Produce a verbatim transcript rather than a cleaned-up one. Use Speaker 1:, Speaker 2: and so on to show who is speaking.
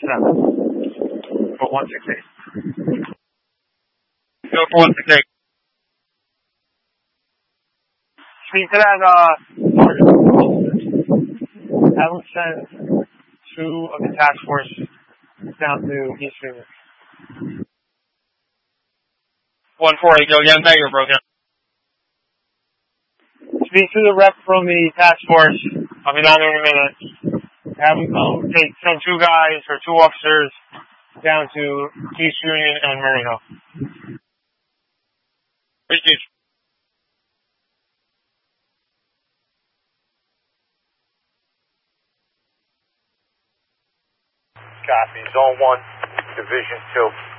Speaker 1: seven. For one six eight. Go for one six eight. Speak to that, uh, have them send two of the task force down to East Phoenix. one four eight, go again, you're broken. Speak to the rep from the task force. I'll be down there in a minute. Have them um, take, send two guys or two officers down to East Union and Marino. Appreciate you.
Speaker 2: Copy. Zone one, Division two.